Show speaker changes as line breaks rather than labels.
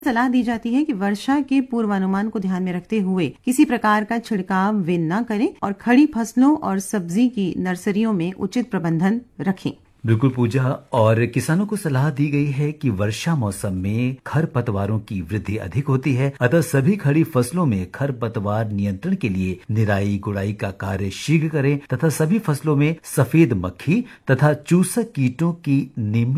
सलाह दी जाती है कि वर्षा के पूर्वानुमान को ध्यान में रखते हुए किसी प्रकार का छिड़काव वे न करें और खड़ी फसलों और सब्जी की नर्सरियों में उचित प्रबंधन रखें।
बिल्कुल पूजा। और किसानों को सलाह दी गई है कि वर्षा मौसम में खरपतवारों की वृद्धि अधिक होती है, अतः सभी खड़ी फसलों में खरपतवार नियंत्रण के लिए निराई गुड़ाई का कार्य शीघ्र करें तथा सभी फसलों में सफेद मक्खी तथा चूसक कीटों की नियमित